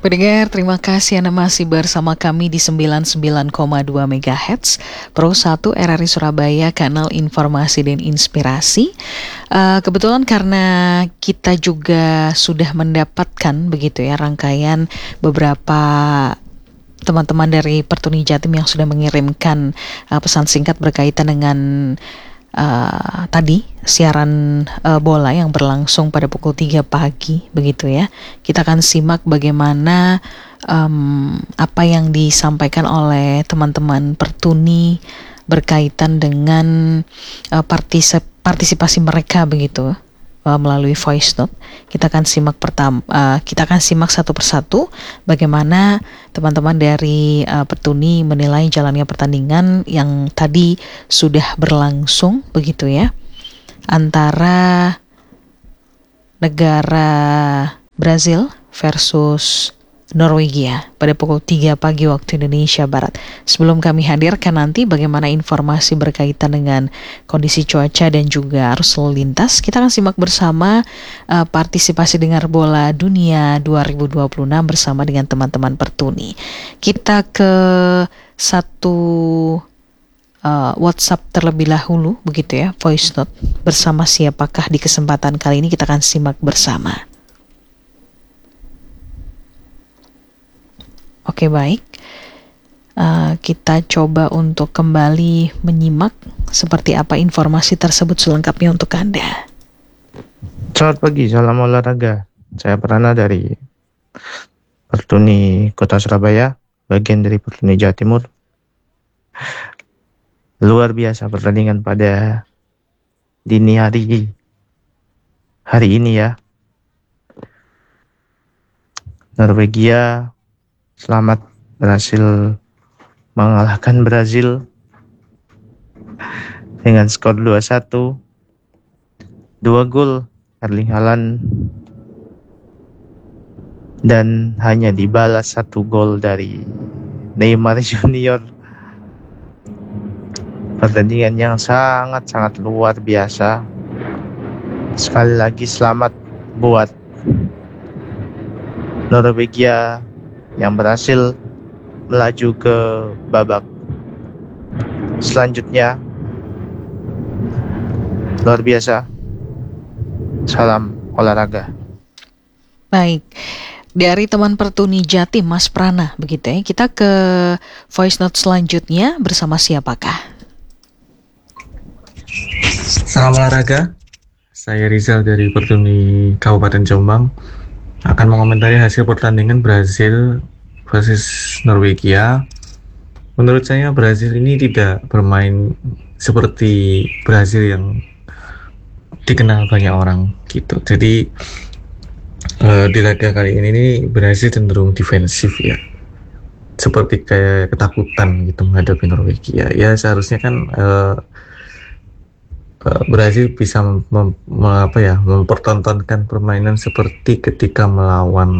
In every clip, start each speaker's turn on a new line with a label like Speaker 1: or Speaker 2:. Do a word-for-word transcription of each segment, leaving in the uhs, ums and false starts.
Speaker 1: Pendengar, terima kasih Anda masih bersama kami di sembilan puluh sembilan koma dua megahertz Pro satu R R I Surabaya, kanal informasi dan inspirasi. Uh, kebetulan karena kita juga sudah mendapatkan begitu ya rangkaian beberapa teman-teman dari Pertuni Jatim yang sudah mengirimkan uh, pesan singkat berkaitan dengan Uh, tadi siaran uh, bola yang berlangsung pada pukul tiga pagi begitu ya. Kita akan simak bagaimana um, apa yang disampaikan oleh teman-teman Pertuni berkaitan dengan uh, partisip- partisipasi mereka begitu uh, melalui voice note. Kita akan simak pertama uh, kita akan simak satu persatu bagaimana teman-teman dari uh, Pertuni menilai jalannya pertandingan yang tadi sudah berlangsung begitu ya antara negara Brazil versus Norwegia pada pukul tiga pagi waktu Indonesia Barat. Sebelum kami hadirkan nanti bagaimana informasi berkaitan dengan kondisi cuaca dan juga arus lalu lintas, kita akan simak bersama uh, partisipasi dengar bola dunia dua ribu dua puluh enam bersama dengan teman-teman Pertuni. Kita ke satu uh, WhatsApp terlebih dahulu begitu ya, voice note bersama siapakah di kesempatan kali ini kita akan simak bersama. Oke, baik, uh, kita coba untuk kembali menyimak seperti apa informasi tersebut selengkapnya untuk Anda.
Speaker 2: Selamat pagi, salam olahraga. Saya Prana dari Pertuni Kota Surabaya, bagian dari Pertuni Jawa Timur. Luar biasa pertandingan pada dini hari hari ini ya. Norwegia selamat berhasil mengalahkan Brazil dengan skor dua satu. Dua gol Erling Haaland dan hanya dibalas satu gol dari Neymar Junior. Pertandingan yang sangat-sangat luar biasa. Sekali lagi selamat buat Norwegia yang berhasil melaju ke babak selanjutnya. Luar biasa. Salam olahraga.
Speaker 1: Baik, dari teman Pertuni Jatim Mas Prana begitu ya. Kita ke voice note selanjutnya bersama siapakah?
Speaker 3: Salam olahraga. Saya Rizal dari Pertuni Kabupaten Jombang akan mengomentari hasil pertandingan Brazil versus Norwegia. Menurut saya Brazil ini tidak bermain seperti Brazil yang dikenal banyak orang gitu. Jadi uh, di laga kali ini nih Brazil cenderung defensif ya, seperti kayak ketakutan gitu menghadapi Norwegia. Ya seharusnya kan uh, Brazil bisa mem, mem, apa ya, mempertontonkan permainan seperti ketika melawan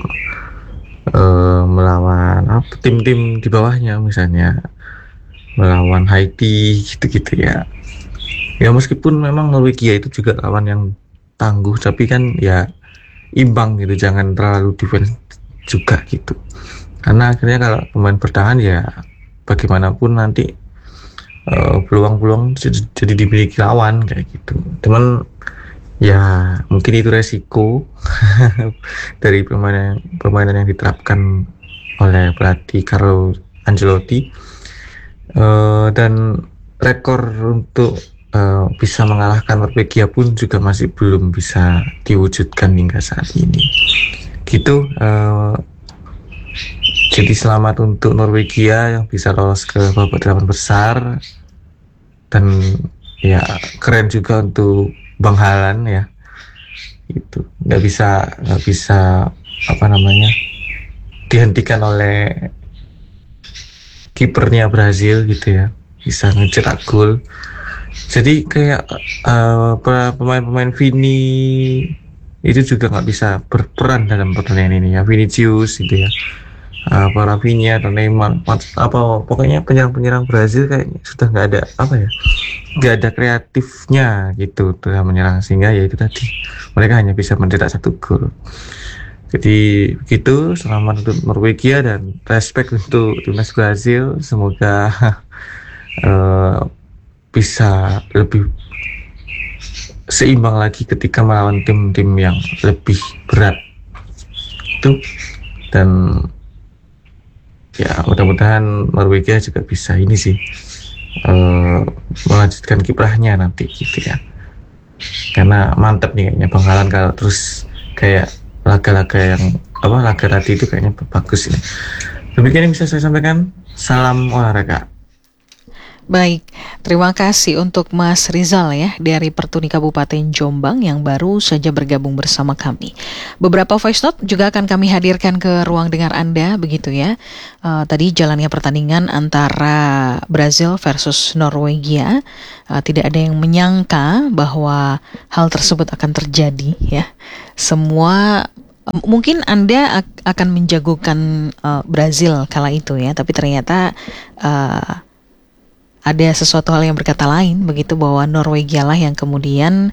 Speaker 3: uh, melawan apa, tim-tim di bawahnya, misalnya melawan Haiti gitu-gitu ya. Ya meskipun memang Norwegia itu juga lawan yang tangguh, tapi kan ya imbang gitu, jangan terlalu defense juga gitu. Karena akhirnya kalau pemain bertahan ya bagaimanapun nanti Uh, peluang-peluang jadi, jadi dimiliki lawan kayak gitu. Cuman ya mungkin itu resiko dari permainan permainan yang diterapkan oleh pelatih Carlo Ancelotti, uh, dan rekor untuk uh, bisa mengalahkan Norwegia pun juga masih belum bisa diwujudkan hingga saat ini. Gitu. Uh, Jadi selamat untuk Norwegia yang bisa lolos ke babak delapan besar, dan ya keren juga untuk Bang Haaland ya. Itu nggak bisa nggak bisa apa namanya dihentikan oleh kipernya Brazil gitu ya, bisa ngecetak gol. Jadi kayak uh, pemain-pemain Vini itu juga nggak bisa berperan dalam pertandingan ini ya, Vinicius gitu ya. Uh, para Rafinha atau Neymar apa pokoknya penyerang-penyerang Brazil kayaknya sudah nggak ada apa ya nggak ada kreatifnya gitu dalam menyerang, sehingga ya itu tadi mereka hanya bisa mencetak satu gol. Jadi begitu, selamat untuk Norwegia dan respect untuk timnas Brazil. Semoga uh, bisa lebih seimbang lagi ketika melawan tim-tim yang lebih berat itu, dan ya mudah-mudahan Norwegia juga bisa ini sih uh, melanjutkan kiprahnya nanti gitu ya, karena mantep nih kayaknya Bangkalan kalau terus kayak laga-laga yang apa laga tadi itu kayaknya bagus ini. Demikian yang bisa saya sampaikan. Salam olahraga.
Speaker 1: Baik, terima kasih untuk Mas Rizal ya dari Pertuni Kabupaten Jombang yang baru saja bergabung bersama kami. Beberapa voice note juga akan kami hadirkan ke ruang dengar Anda begitu ya. Uh, tadi jalannya pertandingan antara Brazil versus Norwegia. Uh, tidak ada yang menyangka bahwa hal tersebut akan terjadi ya. Semua mungkin Anda ak- akan menjagokan uh, Brazil kala itu ya, tapi ternyata uh, ada sesuatu hal yang berkata lain begitu, bahwa Norwegia lah yang kemudian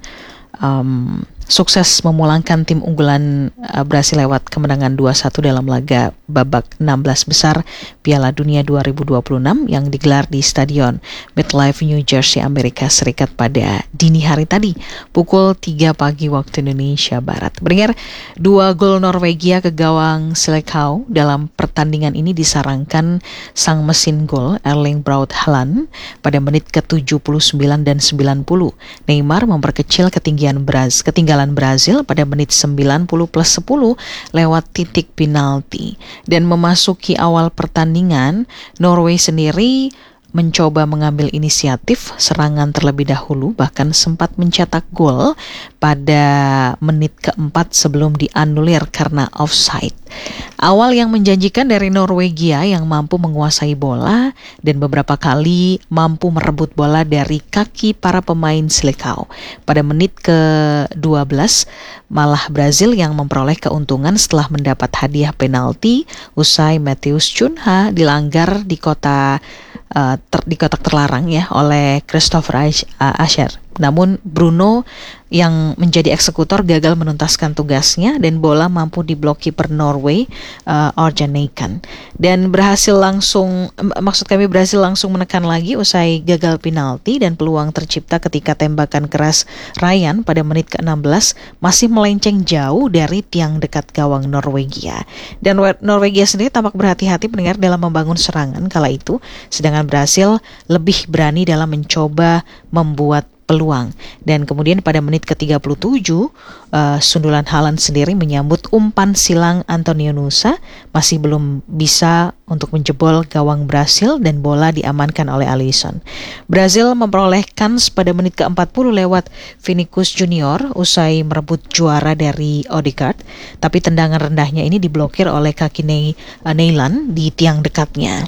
Speaker 1: um, sukses memulangkan tim unggulan uh, Brasil lewat kemenangan dua satu dalam laga babak enam belas besar Piala Dunia dua ribu dua puluh enam yang digelar di Stadion MetLife New Jersey, Amerika Serikat pada dini hari tadi pukul tiga pagi waktu Indonesia Barat. Berdengar dua gol Norwegia ke gawang Selekau dalam pertandingan ini disarankan sang mesin gol Erling Braut Haaland pada menit ke tujuh puluh sembilan dan sembilan puluh. Neymar memperkecil ketinggian Braz ketinggalan Brazil pada menit sembilan puluh plus sepuluh lewat titik penalti. Dan memasuki awal pertandingan, Norway sendiri mencoba mengambil inisiatif serangan terlebih dahulu, bahkan sempat mencetak gol pada menit keempat sebelum dianulir karena offside. Awal yang menjanjikan dari Norwegia yang mampu menguasai bola dan beberapa kali mampu merebut bola dari kaki para pemain Selekau. Pada menit ke dua belas malah Brazil yang memperoleh keuntungan setelah mendapat hadiah penalti usai Matheus Cunha dilanggar di kota uh, ter, di kotak terlarang ya oleh Christopher Asher. Namun Bruno yang menjadi eksekutor gagal menuntaskan tugasnya dan bola mampu diblok kiper Norway uh, Orjan Neikan, dan berhasil langsung maksud kami Brazil langsung menekan lagi usai gagal penalti, dan peluang tercipta ketika tembakan keras Ryan pada menit ke enam belas masih melenceng jauh dari tiang dekat gawang Norwegia. Dan Norwegia sendiri tampak berhati-hati mendengar dalam membangun serangan kala itu, sedangkan Brazil lebih berani dalam mencoba membuat peluang. Dan kemudian pada menit ke tiga puluh tujuh uh, sundulan Haaland sendiri menyambut umpan silang Antonio Nusa, masih belum bisa untuk menjebol gawang Brazil dan bola diamankan oleh Alisson. Brazil memperoleh kans pada menit ke empat puluh lewat Vinicius Junior usai merebut juara dari Odegaard, tapi tendangan rendahnya ini diblokir oleh kaki Ney, uh, Neyland di tiang dekatnya.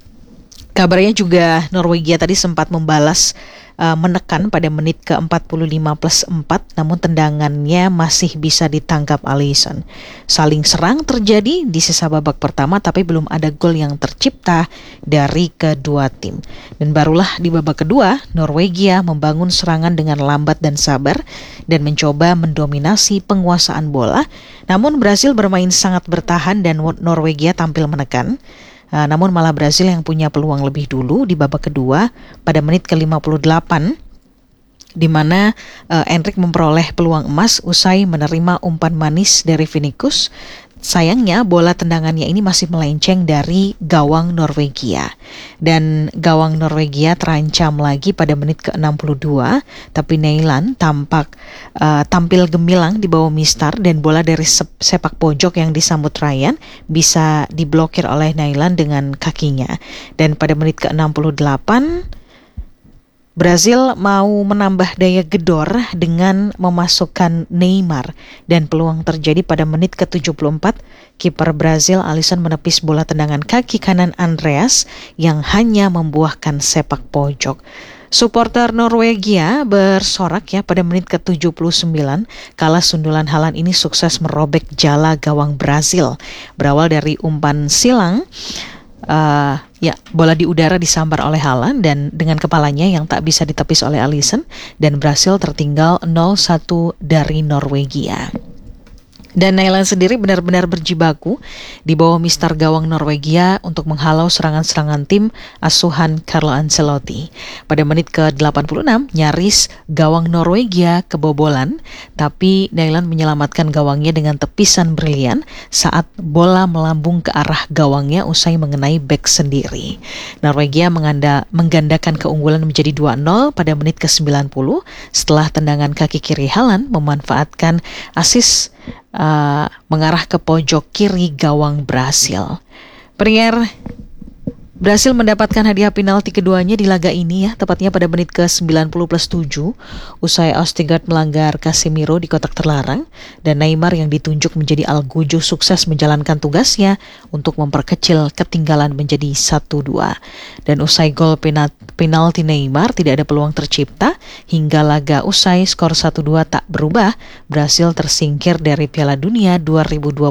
Speaker 1: Kabarnya juga Norwegia tadi sempat membalas uh, menekan pada menit ke empat puluh lima plus empat, namun tendangannya masih bisa ditangkap Alisson. Saling serang terjadi di sisa babak pertama, tapi belum ada gol yang tercipta dari kedua tim. Dan barulah di babak kedua, Norwegia membangun serangan dengan lambat dan sabar dan mencoba mendominasi penguasaan bola. Namun Brazil bermain sangat bertahan dan Norwegia tampil menekan. Uh, namun malah Brazil yang punya peluang lebih dulu di babak kedua pada menit ke lima puluh delapan, di mana uh, Endrick memperoleh peluang emas usai menerima umpan manis dari Vinicius. Sayangnya bola tendangannya ini masih melenceng dari gawang Norwegia, dan gawang Norwegia terancam lagi pada menit ke enam puluh dua, tapi Neyland tampak uh, tampil gemilang di bawah mistar dan bola dari sep- sepak pojok yang disambut Ryan bisa diblokir oleh Neyland dengan kakinya. Dan pada menit ke enam puluh delapan Brazil mau menambah daya gedor dengan memasukkan Neymar, dan peluang terjadi pada menit ke tujuh puluh empat. Kiper Brazil Alisson menepis bola tendangan kaki kanan Andreas yang hanya membuahkan sepak pojok. Supporter Norwegia bersorak ya pada menit ke tujuh puluh sembilan kala sundulan Haaland ini sukses merobek jala gawang Brazil. Berawal dari umpan silang, Uh, ya bola di udara disambar oleh Haaland dan dengan kepalanya yang tak bisa ditepis oleh Alisson, dan Brasil tertinggal nol satu dari Norwegia. Dan Nailan sendiri benar-benar berjibaku di bawah mister gawang Norwegia untuk menghalau serangan-serangan tim asuhan Carlo Ancelotti. Pada menit ke delapan puluh enam, nyaris gawang Norwegia kebobolan, tapi Nailan menyelamatkan gawangnya dengan tepisan brilian saat bola melambung ke arah gawangnya usai mengenai bek sendiri. Norwegia menganda, menggandakan keunggulan menjadi dua nol pada menit ke sembilan puluh setelah tendangan kaki kiri Haaland memanfaatkan asis Uh, mengarah ke pojok kiri gawang Brasil. Premier Brasil mendapatkan hadiah penalti keduanya di laga ini ya, tepatnya pada menit ke sembilan puluh plus tujuh, usai Østigard melanggar Casemiro di kotak terlarang, dan Neymar yang ditunjuk menjadi Algujo sukses menjalankan tugasnya untuk memperkecil ketinggalan menjadi satu dua. Dan usai gol penalti Neymar tidak ada peluang tercipta, hingga laga usai skor satu dua tak berubah, Brasil tersingkir dari Piala Dunia dua ribu dua